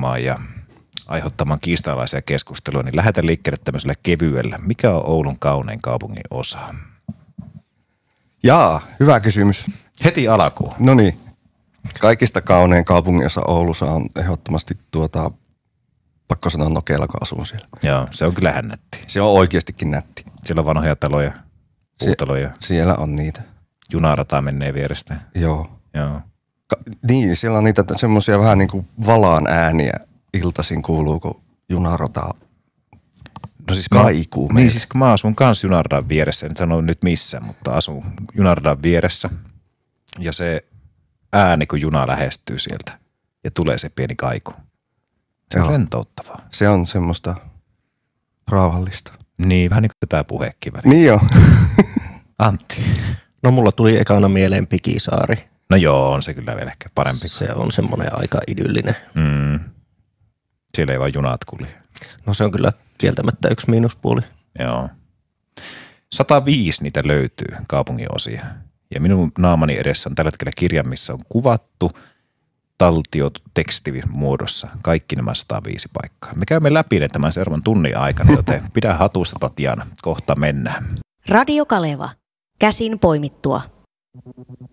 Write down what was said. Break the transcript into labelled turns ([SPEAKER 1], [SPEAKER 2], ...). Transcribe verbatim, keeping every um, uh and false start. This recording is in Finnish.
[SPEAKER 1] puhumaan ja aiheuttamaan kiistalaisia keskustelua, niin lähdetään liikkeelle tämmöisellä kevyellä. Mikä on Oulun kaunein kaupungin osa?
[SPEAKER 2] Jaa, hyvä kysymys.
[SPEAKER 1] Heti alkuun.
[SPEAKER 2] No niin. Kaikista kaunein kaupunginosa Oulussa on ehdottomasti tuota, pakko sanoa Nokealla, kun asun siellä.
[SPEAKER 1] Joo, se on kyllä nätti.
[SPEAKER 2] Se on oikeastikin nätti.
[SPEAKER 1] Siellä on vanhoja taloja, puutaloja.
[SPEAKER 2] Sie- siellä on niitä.
[SPEAKER 1] Junarata menee vierestä.
[SPEAKER 2] Joo.
[SPEAKER 1] Joo.
[SPEAKER 2] Ka- niin, siellä on niitä semmoisia vähän niin kuin valaan ääniä iltaisin kuuluu, kun junarata
[SPEAKER 1] no siis
[SPEAKER 2] kaikuu.
[SPEAKER 1] Mä, niin siis kun mä asun kans Junaradan vieressä, en sano nyt missä, mutta asun Junaradan vieressä. Ja se ääni, kun juna lähestyy sieltä ja tulee se pieni kaiku. Se on
[SPEAKER 2] Joo.
[SPEAKER 1] rentouttavaa.
[SPEAKER 2] Se on semmoista rauhallista.
[SPEAKER 1] Niin, vähän niin kuin tämä puhekiväri.
[SPEAKER 2] Niin joo.
[SPEAKER 1] Antti.
[SPEAKER 3] No mulla tuli ekana mieleen Pikisaari.
[SPEAKER 1] No joo, on se kyllä vielä ehkä parempi.
[SPEAKER 3] Se on semmoinen aika idyllinen.
[SPEAKER 1] Mm. Siellä ei vaan junat kulje.
[SPEAKER 3] No se on kyllä kieltämättä yksi miinuspuoli.
[SPEAKER 1] Joo. sata viisi niitä löytyy kaupungin osia. Ja minun naamani edessä on tällä hetkellä kirja, missä on kuvattu, taltioitu tekstimuodossa kaikki nämä sata viisi paikkaa. Me käymme läpi ne tämän seuraavan tunnin aikana, joten pidä hatusta, Tatjana. Kohta mennään.
[SPEAKER 4] Radio Kaleva. Käsin poimittua.